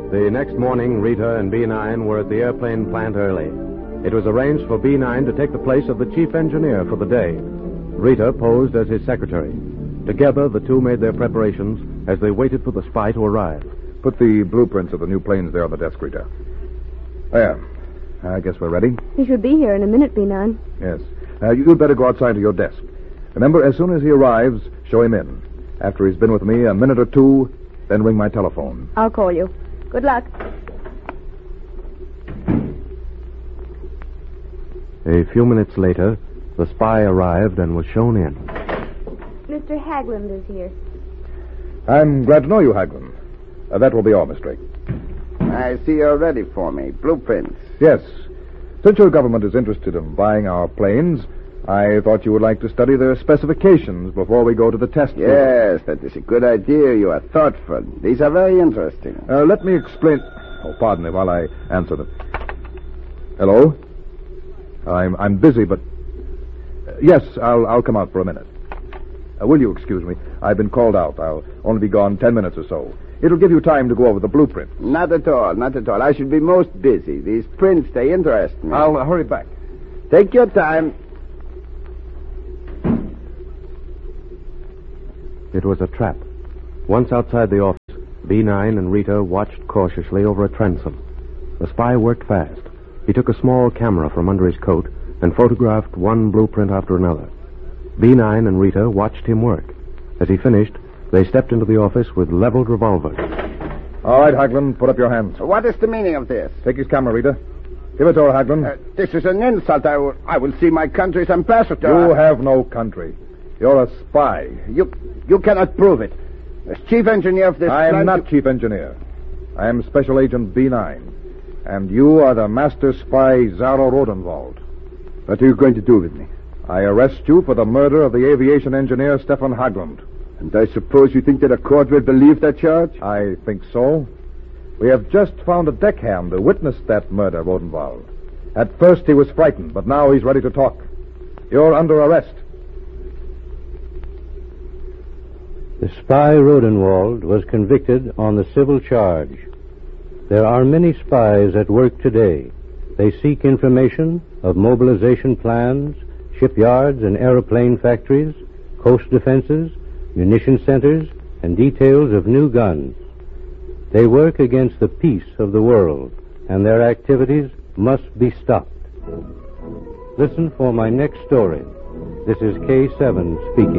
The next morning, Rita and B9 were at the airplane plant early. It was arranged for B9 to take the place of the chief engineer for the day. Rita posed as his secretary. Together, the two made their preparations as they waited for the spy to arrive. Put the blueprints of the new planes there on the desk, Rita. There. I guess we're ready. He should be here in a minute, B9. Yes. You'd better go outside to your desk. Remember, as soon as he arrives, show him in. After he's been with me a minute or two, then ring my telephone. I'll call you. Good luck. A few minutes later, the spy arrived and was shown in. Mr. Haglund is here. I'm glad to know you, Haglund. That will be all, Miss Drake. I see you're ready for me. Blueprints. Yes. Since your government is interested in buying our planes, I thought you would like to study their specifications before we go to the test field. Yes, that is a good idea. You are thoughtful. These are very interesting. Let me explain... Oh, pardon me while I answer them. Hello? I'm busy, but... yes, I'll come out for a minute. Will you excuse me? I've been called out. I'll only be gone 10 minutes or so. It'll give you time to go over the blueprint. Not at all, not at all. I should be most busy. These prints, they interest me. I'll hurry back. Take your time. It was a trap. Once outside the office, B9 and Rita watched cautiously over a transom. The spy worked fast. He took a small camera from under his coat and photographed one blueprint after another. B9 and Rita watched him work. As he finished, they stepped into the office with leveled revolvers. All right, Haglund, put up your hands. What is the meaning of this? Take his camera, Rita. Give it to her, Haglund. This is an insult. I will see my country's ambassador. You have no country. You're a spy. You cannot prove it. As chief engineer of this I am plant, not chief engineer. I am Special Agent B9. And you are the master spy, Zaro Rodenwald. What are you going to do with me? I arrest you for the murder of the aviation engineer, Stefan Haglund. And I suppose you think that a court will believe that charge? I think so. We have just found a deckhand who witnessed that murder, Rodenwald. At first he was frightened, but now he's ready to talk. You're under arrest. The spy Rodenwald was convicted on the civil charge. There are many spies at work today. They seek information of mobilization plans, shipyards and aeroplane factories, coast defenses, munition centers, and details of new guns. They work against the peace of the world, and their activities must be stopped. Listen for my next story. This is K7 speaking.